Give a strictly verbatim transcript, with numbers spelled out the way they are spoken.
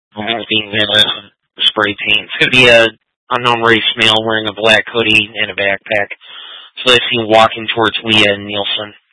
being vandalism, spray paint. It's going to be a unknown race male wearing a black hoodie and a backpack. So they see him walking towards Leah and Nielsen.